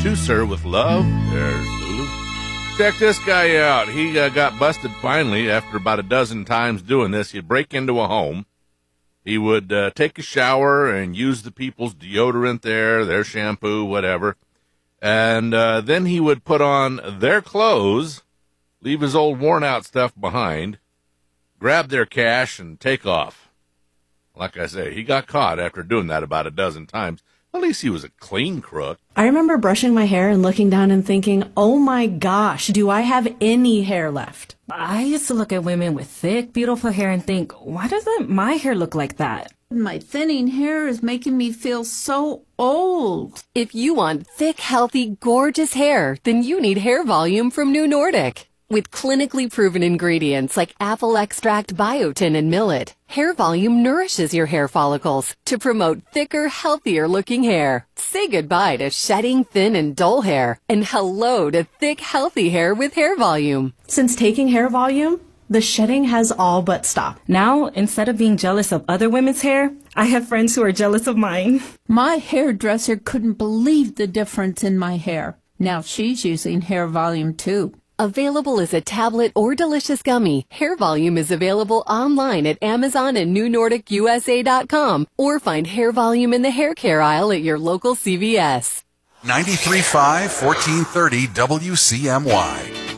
to Sir with Love. There's Lulu. Check this guy out. He got busted finally after about a dozen times doing this. He'd break into a home. He would take a shower and use the people's deodorant there, their shampoo, whatever. And then he would put on their clothes, leave his old worn-out stuff behind, grab their cash, and take off. Like I say, he got caught after doing that about a dozen times. At least he was a clean crook. I remember brushing my hair and looking down and thinking, oh my gosh, do I have any hair left? I used to look at women with thick, beautiful hair and think, why doesn't my hair look like that? My thinning hair is making me feel so old. If you want thick, healthy, gorgeous hair, then you need Hair Volume from New Nordic. With clinically proven ingredients like apple extract, biotin, and millet, Hair Volume nourishes your hair follicles to promote thicker, healthier-looking hair. Say goodbye to shedding, thin, and dull hair, and hello to thick, healthy hair with Hair Volume. Since taking Hair Volume, the shedding has all but stopped. Now, instead of being jealous of other women's hair, I have friends who are jealous of mine. My hairdresser couldn't believe the difference in my hair. Now she's using Hair Volume too. Available as a tablet or delicious gummy, Hair Volume is available online at Amazon and NewNordicUSA.com, or find Hair Volume in the hair care aisle at your local CVS. 93.5, 1430 WCMY.